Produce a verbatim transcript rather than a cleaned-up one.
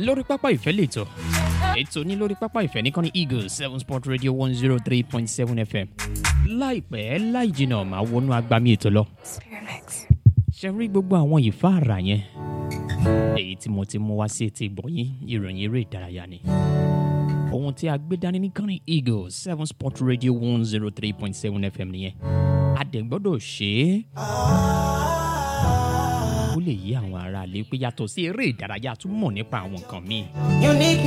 lórí pápá ìfẹ́ lẹ́tọ̀ ètò ní lórí pápá ìfẹ́ nìkan ní Eagles seven Sport Radio one oh three point seven F M láìpẹ́ láì jìnnà máa wọnú agbami ètò lọ ṣe rí gbogbo àwọn ìfáàrà yẹn èyí tí mo ti mú wá sí etí gbọ̀nyìn ìròyìn eré ìdárayá ni ohun tí a gbé dání nìkan ní Eagles seven Sport Radio one oh three point seven F M nìyẹn adẹ̀gbọ́dọ̀ ṣe é ó lè yí àwọn ará ilé pé yàtọ̀ sí eré ìdárayá tún mọ̀ nípa àwọn nǹkan míì.